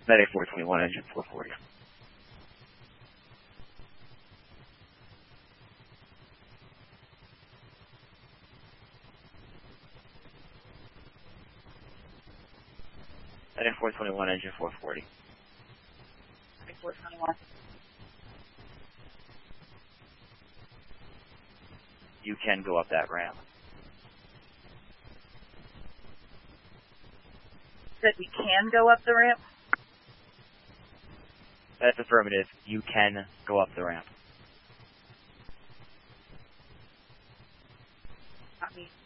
Medic 421, engine 440. Medic 421, engine 440. Medic 421. You can go up that ramp. Said we can go up the ramp? That's affirmative. You can go up the ramp. Copy.